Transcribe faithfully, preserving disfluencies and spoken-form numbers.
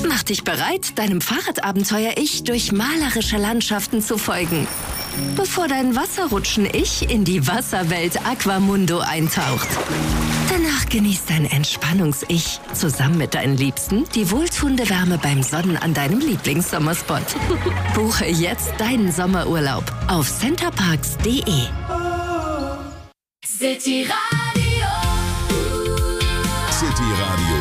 Mach dich bereit, deinem Fahrradabenteuer-Ich durch malerische Landschaften zu folgen, bevor dein Wasserrutschen-Ich in die Wasserwelt Aquamundo eintaucht. Danach genießt dein Entspannungs-Ich zusammen mit deinen Liebsten die wohltuende Wärme beim Sonnen an deinem Lieblingssommerspot. Buche jetzt deinen Sommerurlaub auf centerparks punkt de. City Radio. City Radio.